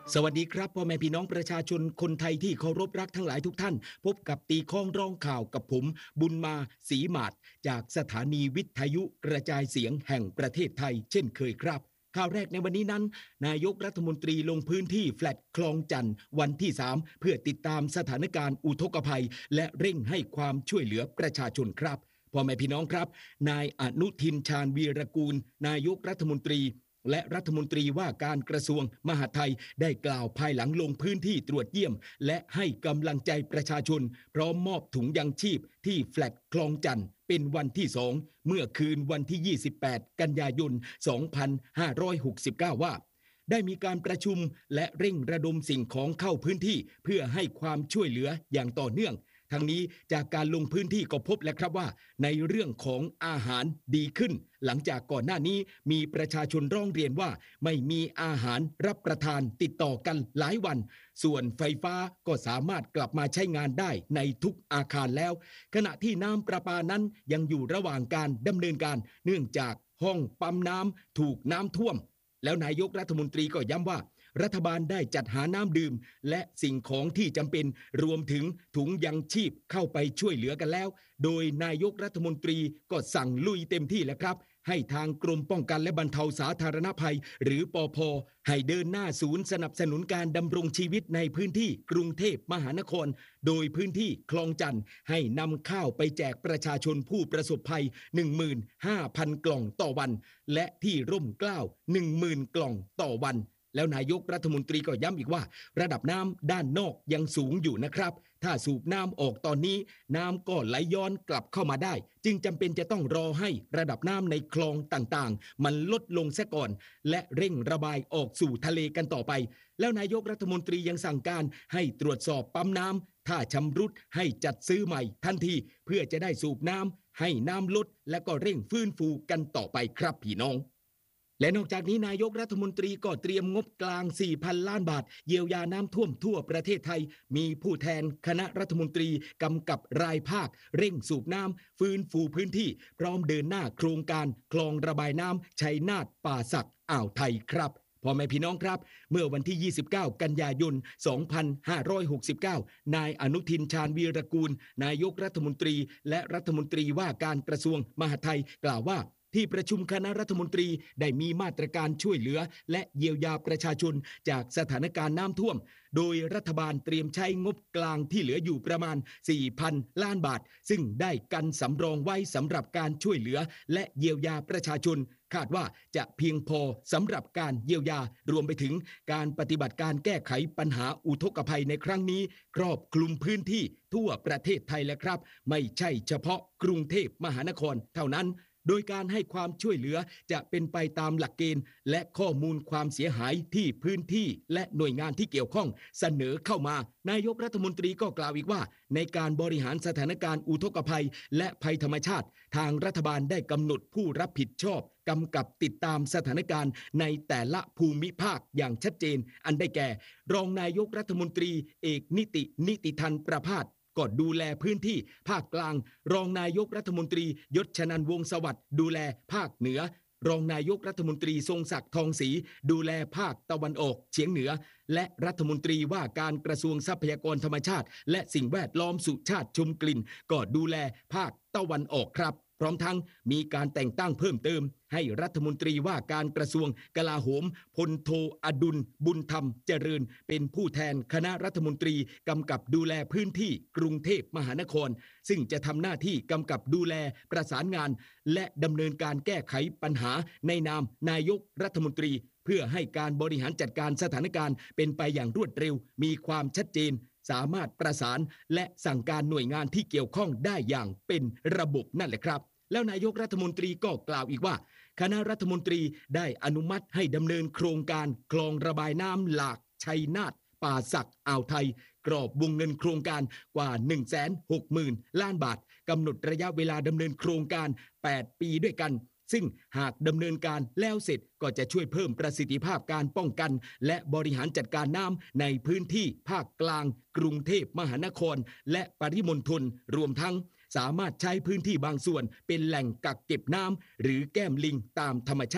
สวัสดีครับพ่อแม่พี่น้องประชาชนคนไทยที่เคารพรักทั้งหลายทุกท่านพบกับตีข้องร้องข่าวกับผมบุญมาศรีหมาดจากสถานีวิทยุกระจายเสียงแห่งประเทศไทยเช่นเคยครับข่าวแรกในวันนี้นั้นนายกรัฐมนตรีลงพื้นที่แฟลตคลองจันทร์วันที่สามเพื่อติดตามสถานการณ์อุทกภัยและเร่งให้ความช่วยเหลือประชาชนครับพ่อแม่พี่น้องครับนายอนุทินชาญวีรกูลนายกรัฐมนตรีและรัฐมนตรีว่าการกระทรวงมหาดไทยได้กล่าวภายหลังลงพื้นที่ตรวจเยี่ยมและให้กำลังใจประชาชนพร้อมมอบถุงยังชีพที่แฟลตคลองจันทร์เป็นวันที่สองเมื่อคืนวันที่ยี่สิบแปดกันยายนสองพันห้าร้อยหกสิบเก้าว่าได้มีการประชุมและเร่งระดมสิ่งของเข้าพื้นที่เพื่อให้ความช่วยเหลืออย่างต่อเนื่องทั้งนี้จากการลงพื้นที่ก็พบแล้วครับว่าในเรื่องของอาหารดีขึ้นหลังจากก่อนหน้านี้มีประชาชนร้องเรียนว่าไม่มีอาหารรับประทานติดต่อกันหลายวันส่วนไฟฟ้าก็สามารถกลับมาใช้งานได้ในทุกอาคารแล้วขณะที่น้ำประปานั้นยังอยู่ระหว่างการดำเนินการเนื่องจากห้องปั๊มน้ำถูกน้ำท่วมแล้วนายกรัฐมนตรีก็ย้ำว่ารัฐบาลได้จัดหาน้ำดื่มและสิ่งของที่จำเป็นรวมถึงถุงยังชีพเข้าไปช่วยเหลือกันแล้วโดยนายกรัฐมนตรีก็สั่งลุยเต็มที่แล้วครับให้ทางกรมป้องกันและบรรเทาสาธารณภัยหรือปภ.ให้เดินหน้าศูนย์สนับสนุนการดำรงชีวิตในพื้นที่กรุงเทพมหานครโดยพื้นที่คลองจันทร์ให้นำข้าวไปแจกประชาชนผู้ประสบภัย หนึ่งหมื่นห้าพัน กล่องต่อวันและที่ร่มเกล้า หนึ่งหมื่น กล่องต่อวันแล้วนายกรัฐมนตรีก็ย้ำอีกว่าระดับน้ำด้านนอกยังสูงอยู่นะครับถ้าสูบน้ำออกตอนนี้น้ำก็ไหลย้อนกลับเข้ามาได้จึงจำเป็นจะต้องรอให้ระดับน้ำในคลองต่างๆมันลดลงซะก่อนและเร่งระบายออกสู่ทะเลกันต่อไปแล้วนายกรัฐมนตรียังสั่งการให้ตรวจสอบปั๊มน้ำถ้าชำรุดให้จัดซื้อใหม่ทันทีเพื่อจะได้สูบน้ำให้น้ำลดและก็เร่งฟื้นฟูกันต่อไปครับพี่น้องและนอกจากนี้นายกรัฐมนตรีก็เตรียมงบกลาง สี่พัน ล้านบาทเยียวยาน้ำท่วมทั่วประเทศไทยมีผู้แทนคณะรัฐมนตรีกำกับรายภาคเร่งสูบน้ำฟื้นฟูพื้นที่พร้อมเดินหน้าโครงการคลองระบายน้ำชัยนาทป่าสักอ่าวไทยครับพ่อแม่พี่น้องครับเมื่อวันที่ยี่สิบเก้ากันยายนสองพันห้าร้อยหกสิบเก้านายอนุทินชาญวีรกูลนายกรัฐมนตรีและรัฐมนตรีว่าการกระทรวงมหาดไทยกล่าวว่าที่ประชุมคณะรัฐมนตรีได้มีมาตรการช่วยเหลือและเยียวยาประชาชนจากสถานการณ์น้ำท่วมโดยรัฐบาลเตรียมใช้งบกลางที่เหลืออยู่ประมาณ สี่พัน ล้านบาทซึ่งได้กันสำรองไว้สำหรับการช่วยเหลือและเยียวยาประชาชนคาดว่าจะเพียงพอสำหรับการเยียวยารวมไปถึงการปฏิบัติการแก้ไขปัญหาอุทกภัยในครั้งนี้ครอบคลุมพื้นที่ทั่วประเทศไทยแล้วครับไม่ใช่เฉพาะกรุงเทพมหานครเท่านั้นโดยการให้ความช่วยเหลือจะเป็นไปตามหลักเกณฑ์และข้อมูลความเสียหายที่พื้นที่และหน่วยงานที่เกี่ยวข้องเสนอเข้ามานายกรัฐมนตรีก็กล่าวอีกว่าในการบริหารสถานการณ์อุทกภัยและภัยธรรมชาติทางรัฐบาลได้กำหนดผู้รับผิดชอบกำกับติดตามสถานการณ์ในแต่ละภูมิภาคอย่างชัดเจนอันได้แก่รองนายกรัฐมนตรีเอกนิตินิติธันประภาสก็ดูแลพื้นที่ภาคกลางรองนายกรัฐมนตรียศชนันท์วงศ์สวัสดิ์ดูแลภาคเหนือรองนายกรัฐมนตรีทรงศักดิ์ทองศรีดูแลภาคตะวันออกเฉียงเหนือและรัฐมนตรีว่าการกระทรวงทรัพยากรธรรมชาติและสิ่งแวดล้อมสุชาติชมกลิ่นก็ดูแลภาคตะวันออกครับพร้อมทั้งมีการแต่งตั้งเพิ่มเติมให้รัฐมนตรีว่าการกระทรวงกลาโหมพลโทอดุลบุญธรรมเจริญเป็นผู้แทนคณะรัฐมนตรีกำกับดูแลพื้นที่กรุงเทพมหานครซึ่งจะทำหน้าที่กำกับดูแลประสานงานและดำเนินการแก้ไขปัญหาในนามนายกรัฐมนตรีเพื่อให้การบริหารจัดการสถานการณ์เป็นไปอย่างรวดเร็วมีความชัดเจนสามารถประสานและสั่งการหน่วยงานที่เกี่ยวข้องได้อย่างเป็นระบบนั่นแหละครับแล้วนายกรัฐมนตรีก็กล่าวอีกว่าคณะรัฐมนตรีได้อนุมัติให้ดำเนินโครงการคลองระบายน้ำหลากชัยนาทป่าสักอ่าวไทยกรอบวงเงินโครงการกว่า หนึ่งแสนหกหมื่น ล้านบาทกำหนดระยะเวลาดำเนินโครงการแปดปีด้วยกันซึ่งหากดำเนินการแล้วเสร็จก็จะช่วยเพิ่มประสิทธิภาพการป้องกันและบริหารจัดการน้ำในพื้นที่ภาคกลางกรุงเทพมหานครและปริมณฑลรวมทั้งสามารถใช้พื้นที่บางส่วนเป็นแหล่งกักเก็บน้ำหรือแก้มลิงตามธรรมชาติ เ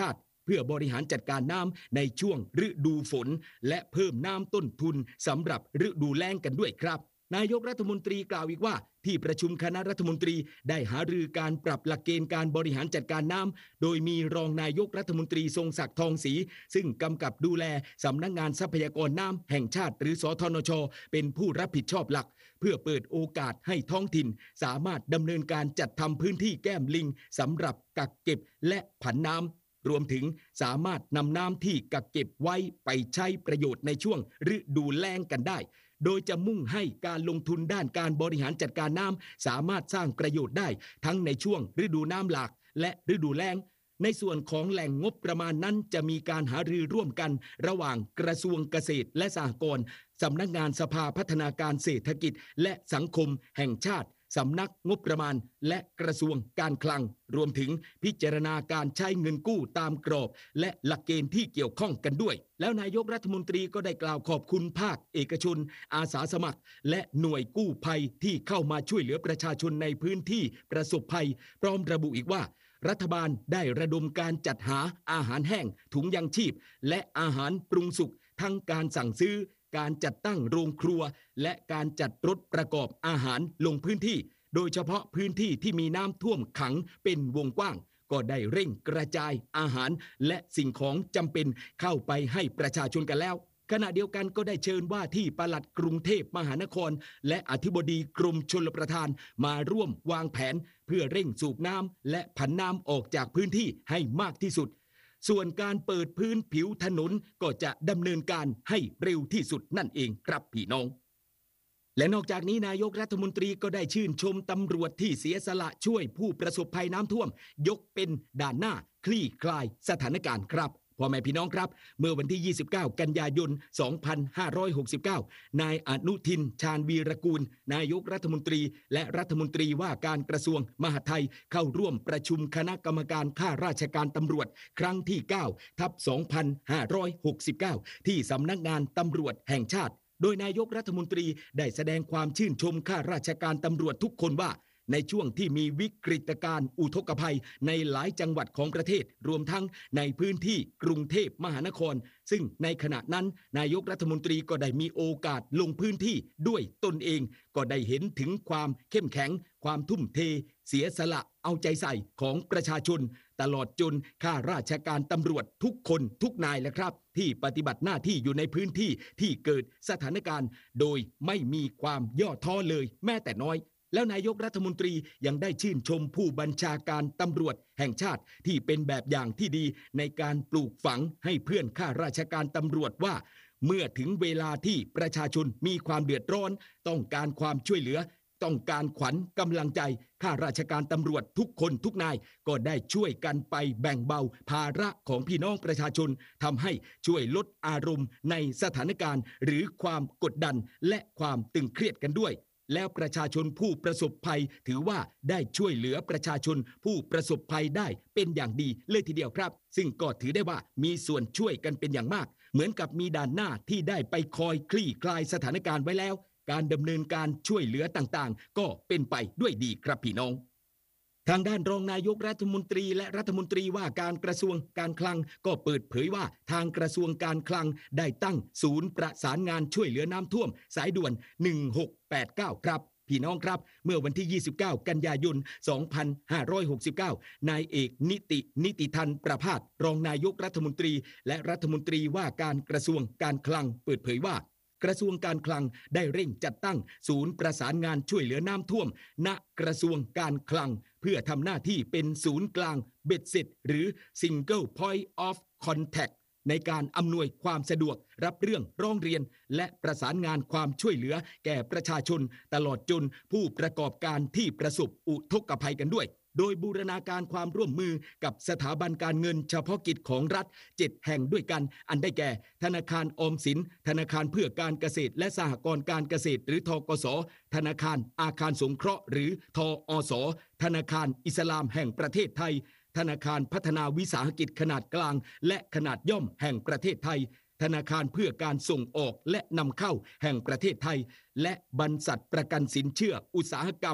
พื่อบริหารจัดการน้ำในช่วงฤดูฝนและเพิ่มน้ำต้นทุนสำหรับฤดูแล้งกันด้วยครับนายกรัฐมนตรีกล่าวอีกว่าที่ประชุมคณะรัฐมนตรีได้หารือการปรับหลักเกณฑ์การบริหารจัดการน้ำโดยมีรองนายกรัฐมนตรีทรงศักดิ์ทองศรีซึ่งกำกับดูแลสำนักงานทรัพยากรน้ำแห่งชาติหรือสธนช.เป็นผู้รับผิดชอบหลักเพื่อเปิดโอกาสให้ท้องถิ่นสามารถดำเนินการจัดทำพื้นที่แก้มลิงสำหรับกักเก็บและผันน้ำรวมถึงสามารถนำน้ำที่กักเก็บไว้ไปใช้ประโยชน์ในช่วงฤดูแล้งกันได้โดยจะมุ่งให้การลงทุนด้านการบริหารจัดการน้ำสามารถสร้างประโยชน์ได้ทั้งในช่วงฤดูน้ำหลากและฤดูแล้งในส่วนของแหล่งงบประมาณนั้นจะมีการหารือร่วมกันระหว่างกระทรวงเกษตรและสหกรณ์สำนักงานสภาพัฒนาการเศรษฐกิจและสังคมแห่งชาติสำนักงบประมาณและกระทรวงการคลังรวมถึงพิจารณาการใช้เงินกู้ตามกรอบและหลักเกณฑ์ที่เกี่ยวข้องกันด้วยแล้วนายกรัฐมนตรีก็ได้กล่าวขอบคุณภาคเอกชนอาสาสมัครและหน่วยกู้ภัยที่เข้ามาช่วยเหลือประชาชนในพื้นที่ประสบภัยพร้อมระบุอีกว่ารัฐบาลได้ระดมการจัดหาอาหารแห้งถุงยังชีพและอาหารปรุงสุกทั้งการสั่งซื้อการจัดตั้งโรงครัวและการจัดรถประกอบอาหารลงพื้นที่โดยเฉพาะพื้นที่ที่มีน้ำท่วมขังเป็นวงกว้างก็ได้เร่งกระจายอาหารและสิ่งของจำเป็นเข้าไปให้ประชาชนกันแล้วขณะเดียวกันก็ได้เชิญว่าที่ปลัดกรุงเทพมหานครและอธิบดีกรมชลประทานมาร่วมวางแผนเพื่อเร่งสูบน้ำและผันน้ำออกจากพื้นที่ให้มากที่สุดส่วนการเปิดพื้นผิวถนนก็จะดำเนินการให้เร็วที่สุดนั่นเองครับพี่น้องและนอกจากนี้นายกรัฐมนตรีก็ได้ชื่นชมตำรวจที่เสียสละช่วยผู้ประสบภัยน้ำท่วมยกเป็นด่านหน้าคลี่คลายสถานการณ์ครับพ่อแม่พี่น้องครับเมื่อวันที่ยี่สิบเก้ากันยายนสองพันห้าร้อยหกสิบเก้านายอนุทินชาญวีรกูลนายกรัฐมนตรีและรัฐมนตรีว่าการกระทรวงมหาดไทยเข้าร่วมประชุมคณะกรรมการข้าราชการตำรวจครั้งที่เก้าทับสองพันห้าร้อยหกสิบเก้าที่สำนักงานตำรวจแห่งชาติโดยนายกรัฐมนตรีได้แสดงความชื่นชมข้าราชการตำรวจทุกคนว่าในช่วงที่มีวิกฤตการณ์อุทกภัยในหลายจังหวัดของประเทศรวมทั้งในพื้นที่กรุงเทพมหานครซึ่งในขณะนั้นนายกรัฐมนตรีก็ได้มีโอกาสลงพื้นที่ด้วยตนเองก็ได้เห็นถึงความเข้มแข็งความทุ่มเทเสียสละเอาใจใส่ของประชาชนตลอดจนข้าราชการตำรวจทุกคนทุกนายแหละครับที่ปฏิบัติหน้าที่อยู่ในพื้นที่ที่เกิดสถานการณ์โดยไม่มีความย่อท้อเลยแม้แต่น้อยแล้วนายกรัฐมนตรียังได้ชื่นชมผู้บัญชาการตำรวจแห่งชาติที่เป็นแบบอย่างที่ดีในการปลูกฝังให้เพื่อนข้าราชการตำรวจว่าเมื่อถึงเวลาที่ประชาชนมีความเดือดร้อนต้องการความช่วยเหลือต้องการขวัญกำลังใจข้าราชการตำรวจทุกคนทุกนายก็ได้ช่วยกันไปแบ่งเบาภาระของพี่น้องประชาชนทำให้ช่วยลดอารมณ์ในสถานการณ์หรือความกดดันและความตึงเครียดกันด้วยแล้วประชาชนผู้ประสบภัยถือว่าได้ช่วยเหลือประชาชนผู้ประสบภัยได้เป็นอย่างดีเลยทีเดียวครับซึ่งก็ถือได้ว่ามีส่วนช่วยกันเป็นอย่างมากเหมือนกับมีด่านหน้าที่ได้ไปคอยคลี่คลายสถานการณ์ไว้แล้วการดำเนินการช่วยเหลือต่างๆก็เป็นไปด้วยดีครับพี่น้องทางด้านรองนายกรัฐมนตรีและรัฐมนตรีว่าการกระทรวงการคลังก็เปิดเผยว่าทางกระทรวงการคลังได้ตั้งศูนย์ประสานงานช่วยเหลือน้ำท่วมสายด่วนหนึ่งหกแปดเก้าครับพี่น้องครับเมื่อวันที่ยี่สิบเก้ากันยายนสองพันห้าร้อยหกสิบเก้านายเอกนิตินิติทันประภาสรองนายกรัฐมนตรีและรัฐมนตรีว่าการกระทรวงการคลังเปิดเผยว่ากระทรวงการคลังได้เร่งจัดตั้งศูนย์ประสานงานช่วยเหลือน้ำท่วมณกระทรวงการคลังเพื่อทำหน้าที่เป็นศูนย์กลางเบ็ดเสร็จหรือ Single Point of Contact ในการอำนวยความสะดวกรับเรื่องร้องเรียนและประสานงานความช่วยเหลือแก่ประชาชนตลอดจนผู้ประกอบการที่ประสบอุทกภัยกันด้วยโดยบูรณาการความร่วมมือกับสถาบันการเงินเฉพาะกิจของรัฐเจ็ดแห่งด้วยกันอันได้แก่ธนาคารออมสินธนาคารเพื่อการเกษตรและสหกรณ์การเกษตรหรือธกส.ธนาคารอาคารสงเคราะห์หรือทอส.ธนาคารอิสลามแห่งประเทศไทยธนาคารพัฒนาวิสาหกิจขนาดกลางและขนาดย่อมแห่งประเทศไทยธนาคารเพื่อการส่งออกและนำเข้าแห่งประเทศไทยและบรรษัทประกันสินเชื่ออุตสาหกรรม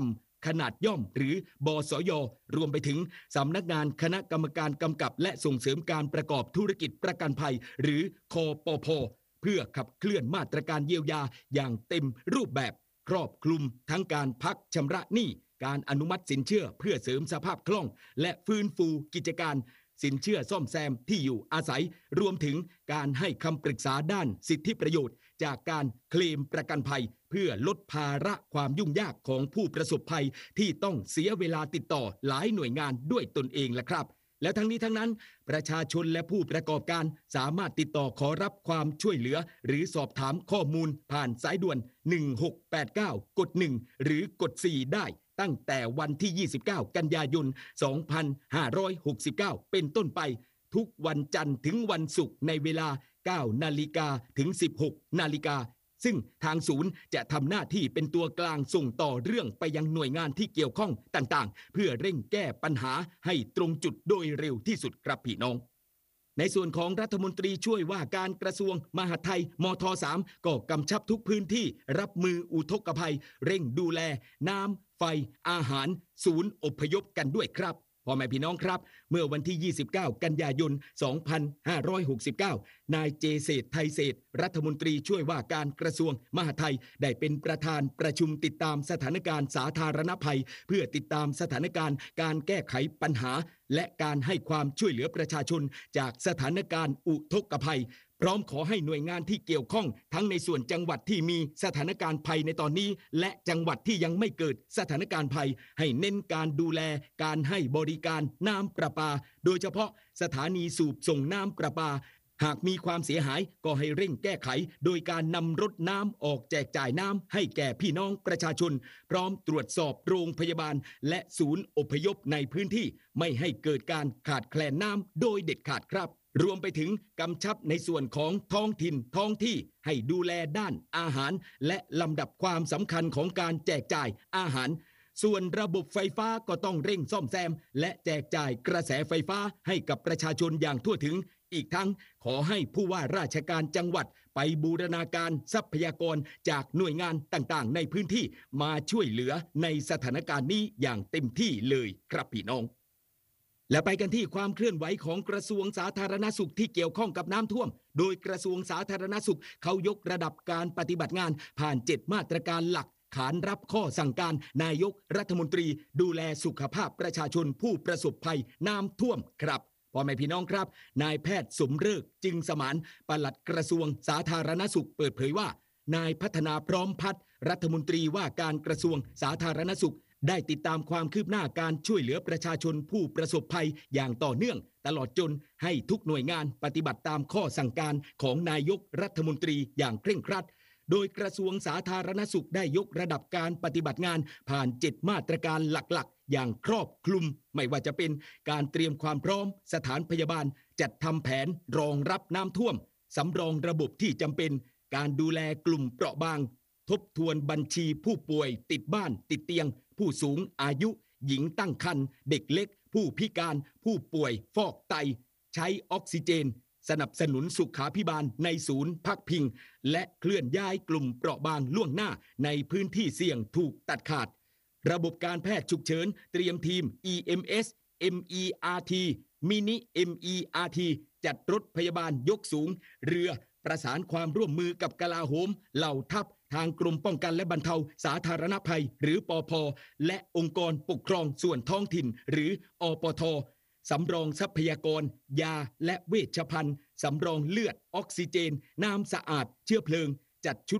ขนาดย่อมหรือบสย.รวมไปถึงสำนักงานคณะกรรมการกำกับและส่งเสริมการประกอบธุรกิจประกันภัยหรือคปภ.เพื่อขับเคลื่อนมาตรการเยียวยาอย่างเต็มรูปแบบครอบคลุมทั้งการพักชำระหนี้การอนุมัติสินเชื่อเพื่อเสริมสภาพคล่องและฟื้นฟูกิจการสินเชื่อซ่อมแซมที่อยู่อาศัยรวมถึงการให้คำปรึกษาด้านสิทธิประโยชน์จากการเคลมประกันภัยเพื่อลดภาระความยุ่งยากของผู้ประสบภัยที่ต้องเสียเวลาติดต่อหลายหน่วยงานด้วยตนเองแหละครับและทั้งนี้ทั้งนั้นประชาชนและผู้ประกอบการสามารถติดต่อขอรับความช่วยเหลือหรือสอบถามข้อมูลผ่านสายด่วนหนึ่งหกแปดเก้ากดหนึ่งหรือกดสี่ได้ตั้งแต่วันที่ยี่สิบเก้ากันยายนสองพันห้าร้อยหกสิบเก้าเป็นต้นไปทุกวันจันทร์ถึงวันศุกร์ในเวลา เก้านาฬิกาถึง สิบหกนาฬิกาซึ่งทางศูนย์จะทำหน้าที่เป็นตัวกลางส่งต่อเรื่องไปยังหน่วยงานที่เกี่ยวข้องต่างๆเพื่อเร่งแก้ปัญหาให้ตรงจุดโดยเร็วที่สุดครับพี่น้องในส่วนของรัฐมนตรีช่วยว่าการกระทรวงมหาดไทยมท.สาม ก็กำชับทุกพื้นที่รับมืออุทกภัยเร่งดูแลน้ำไฟอาหารศูนย์อพยพกันด้วยครับพ่อแม่พี่น้องครับเมื่อวันที่ยี่สิบเก้ากันยายนสองพันห้าร้อยหกสิบเก้านายเจเศรษฐ์ไทยเศรษฐ์รัฐมนตรีช่วยว่าการกระทรวงมหาดไทยได้เป็นประธานประชุมติดตามสถานการณ์สาธารณภัยเพื่อติดตามสถานการณ์การแก้ไขปัญหาและการให้ความช่วยเหลือประชาชนจากสถานการณ์อุทกภัยพร้อมขอให้หน่วยงานที่เกี่ยวข้องทั้งในส่วนจังหวัดที่มีสถานการณ์ภัยในตอนนี้และจังหวัดที่ยังไม่เกิดสถานการณ์ภัยให้เน้นการดูแลการให้บริการน้ำประปาโดยเฉพาะสถานีสูบส่งน้ำประปาหากมีความเสียหายก็ให้เร่งแก้ไขโดยการนำรถน้ำออกแจกจ่ายน้ำให้แก่พี่น้องประชาชนพร้อมตรวจสอบโรงพยาบาลและศูนย์อพยพในพื้นที่ไม่ให้เกิดการขาดแคลนน้ำโดยเด็ดขาดครับรวมไปถึงกำชับในส่วนของท้องถิ่นท้องที่ให้ดูแลด้านอาหารและลำดับความสำคัญของการแจกจ่ายอาหารส่วนระบบไฟฟ้าก็ต้องเร่งซ่อมแซมและแจกจ่ายกระแสไฟฟ้าให้กับประชาชนอย่างทั่วถึงอีกทั้งขอให้ผู้ว่าราชการจังหวัดไปบูรณาการทรัพยากรจากหน่วยงานต่างๆในพื้นที่มาช่วยเหลือในสถานการณ์นี้อย่างเต็มที่เลยครับพี่น้องและไปกันที่ความเคลื่อนไหวของกระทรวงสาธารณสุขที่เกี่ยวข้องกับน้ำท่วมโดยกระทรวงสาธารณสุขเขายกระดับการปฏิบัติงานผ่านเจ็ดมาตรการหลักขานรับข้อสั่งการนายกรัฐมนตรีดูแลสุขภาพประชาชนผู้ประสบภัยน้ำท่วมครับพ่อแม่พี่น้องครับนายแพทย์สมฤกษ์จึงสมานปลัดกระทรวงสาธารณสุขเปิดเผยว่านายพัฒนาพร้อมพัฒน์รัฐมนตรีว่าการกระทรวงสาธารณสุขได้ติดตามความคืบหน้าการช่วยเหลือประชาชนผู้ประสบภัยอย่างต่อเนื่องตลอดจนให้ทุกหน่วยงานปฏิบัติตามข้อสั่งการของนายกรัฐมนตรีอย่างเคร่งครัดโดยกระทรวงสาธารณสุขได้ยกระดับการปฏิบัติงานผ่านเจ็ดมาตรการหลักๆอย่างครอบคลุมไม่ว่าจะเป็นการเตรียมความพร้อมสถานพยาบาลจัดทำแผนรองรับน้ำท่วมสำรองระบบที่จำเป็นการดูแลกลุ่มเปราะบางทบทวนบัญชีผู้ป่วยติดบ้านติดเตียงผู้สูงอายุหญิงตั้งครรภ์เด็กเล็กผู้พิการผู้ป่วยฟอกไตใช้ออกซิเจนสนับสนุนสุขาภิบาลในศูนย์พักพิงและเคลื่อนย้ายกลุ่มเปราะบางล่วงหน้าในพื้นที่เสี่ยงถูกตัดขาดระบบการแพทย์ฉุกเฉินเตรียมทีม อี เอ็ม เอส เอ็ม อี อาร์ ที มินิ เอ็ม อี อาร์ ที จัดรถพยาบาลยกสูงเรือประสานความร่วมมือกับกลาโหมเหล่าทัพทางกรมป้องกันและบรรเทาสาธารณภัยหรือปภ.และองค์กรปกครองส่วนท้องถิ่นหรืออปท.สำรองทรัพยากรยาและเวชภัณฑ์สำรองเลือดออกซิเจนน้ำสะอาดเชื้อเพลิงจัดชุด